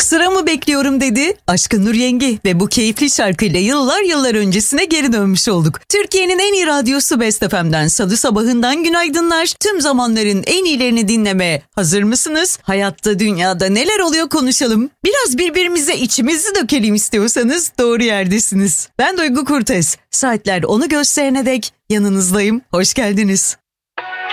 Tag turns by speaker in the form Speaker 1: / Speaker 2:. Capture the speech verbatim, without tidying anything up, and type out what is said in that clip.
Speaker 1: Sıra mı bekliyorum dedi. Aşkın Nur Yengi ve bu keyifli şarkıyla yıllar yıllar öncesine geri dönmüş olduk. Türkiye'nin en iyi radyosu Best F M'den salı sabahından günaydınlar. Tüm zamanların en iyilerini dinlemeye hazır mısınız? Hayatta, dünyada neler oluyor konuşalım. Biraz birbirimize içimizi dökelim istiyorsanız doğru yerdesiniz. Ben Duygu Kurtes. Saatler onu gösterene dek yanınızdayım. Hoş geldiniz.